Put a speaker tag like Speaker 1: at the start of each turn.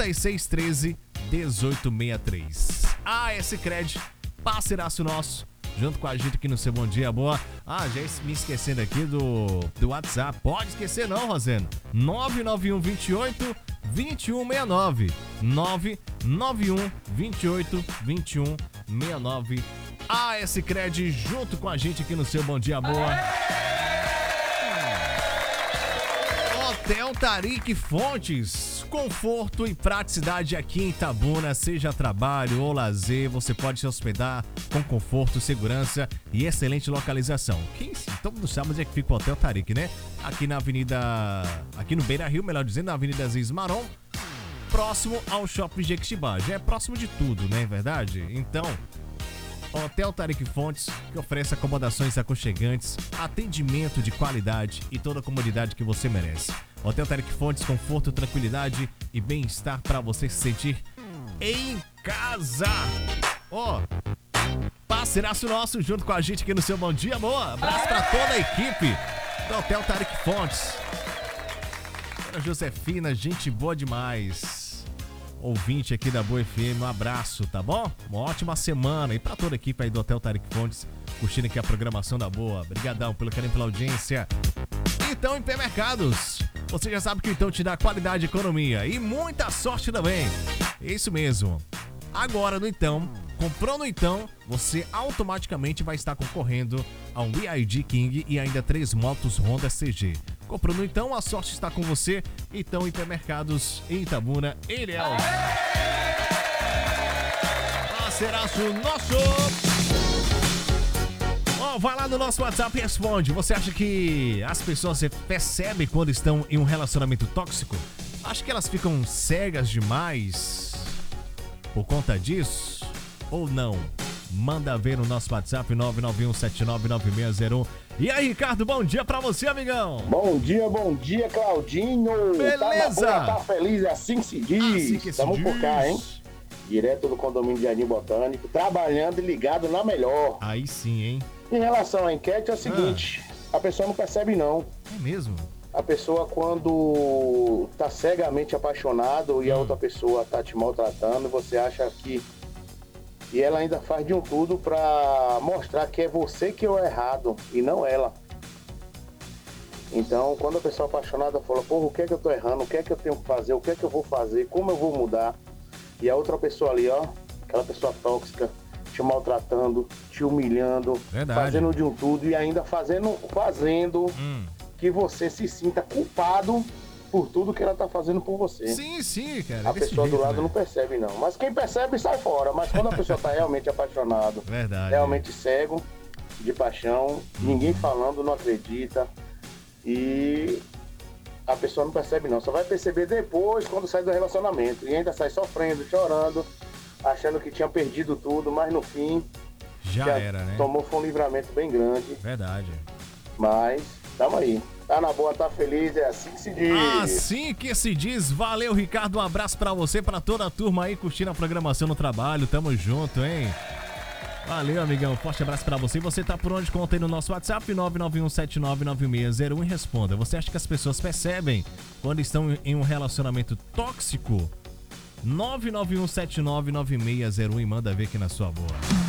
Speaker 1: 3613-1863. Sicredi, parceiraço nosso, junto com a gente aqui no seu Bom Dia Boa. Já me esquecendo aqui do WhatsApp. Pode esquecer não, Rosendo. 99128-2169. 99128-2169. Sicredi, junto com a gente aqui no seu Bom Dia Boa. Hotel Tarik Fontes, conforto e praticidade aqui em Itabuna, seja trabalho ou lazer, você pode se hospedar com conforto, segurança e excelente localização. Todo mundo sabe onde é que fica o Hotel Tarik, né? Aqui na avenida, aqui no Beira Rio, melhor dizendo, na Avenida Aziz Maron, próximo ao Shopping Jequitibá. Já é próximo de tudo, não é verdade? Então, Hotel Tarik Fontes, que oferece acomodações aconchegantes, atendimento de qualidade e toda a comodidade que você merece. Hotel Tarik Fontes, conforto, tranquilidade e bem-estar para você se sentir em casa. Parceiraço nosso, junto com a gente aqui no seu Bom Dia Boa. Abraço para toda a equipe do Hotel Tarik Fontes. Dona Josefina, gente boa demais. Ouvinte aqui da Boa FM, um abraço, tá bom? Uma ótima semana e pra toda a equipe aí do Hotel Tarik Fontes, curtindo aqui a programação da Boa. Obrigadão pelo carinho, pela audiência. Então, Hipermercados, você já sabe que então te dá qualidade, economia e muita sorte também. É isso mesmo. Agora no Então, comprou no Então, você automaticamente vai estar concorrendo a um BYD King e ainda 3 motos Honda CG. Comprou no Então, a sorte está com você. Então, Hipermercados em Itabuna, Ilhéus. Parceiraço nosso. Vai lá no nosso WhatsApp e responde. Você acha que as pessoas percebem quando estão em um relacionamento tóxico? Acha que elas ficam cegas demais por conta disso? Ou não? Manda ver no nosso WhatsApp 991799601. E aí, Ricardo, bom dia pra você, amigão.
Speaker 2: Bom dia, Claudinho.
Speaker 1: Beleza.
Speaker 2: Tá feliz, é assim que se diz. Estamos por cá, hein? Direto do condomínio de Jardim Botânico, trabalhando e ligado na melhor.
Speaker 1: Aí sim, hein?
Speaker 2: Em relação à enquete, é o seguinte, a pessoa não percebe não.
Speaker 1: É mesmo?
Speaker 2: A pessoa, quando tá cegamente apaixonado e a outra pessoa tá te maltratando, você acha que... E ela ainda faz de um tudo pra mostrar que é você que é o errado e não ela. Então, quando a pessoa apaixonada fala, o que é que eu tô errando? O que é que eu tenho que fazer? O que é que eu vou fazer? Como eu vou mudar? E a outra pessoa ali, aquela pessoa tóxica, te maltratando, te humilhando, fazendo de um tudo e ainda fazendo que você se sinta culpado por tudo que ela tá fazendo por você.
Speaker 1: Sim, cara.
Speaker 2: A pessoa do lado não percebe, não. Mas quem percebe, sai fora. Mas quando a pessoa tá realmente apaixonado, realmente cego, de paixão, ninguém falando, não acredita. E a pessoa não percebe, não. Só vai perceber depois, quando sai do relacionamento. E ainda sai sofrendo, chorando, achando que tinha perdido tudo, mas no fim...
Speaker 1: Já era, né?
Speaker 2: Foi um livramento bem grande.
Speaker 1: Verdade.
Speaker 2: Mas, tamo aí. Tá na boa, tá feliz, é assim que se diz.
Speaker 1: Assim que se diz. Valeu, Ricardo, um abraço pra você, pra toda a turma aí curtindo a programação no trabalho. Tamo junto, hein? Valeu, amigão, forte abraço pra você. Você tá por onde? Conta aí no nosso WhatsApp 991799601 e responda. Você acha que as pessoas percebem quando estão em um relacionamento tóxico? 991799601 e manda ver aqui na sua boa.